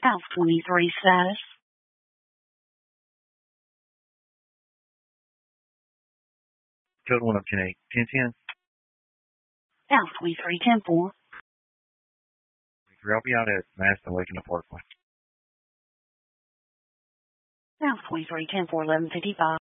House 23 status. Code 1 up 10-8. 10-10. House 23 10-4. I'll be out at Maston Lake in the Parkway. House 23 10-4 1155.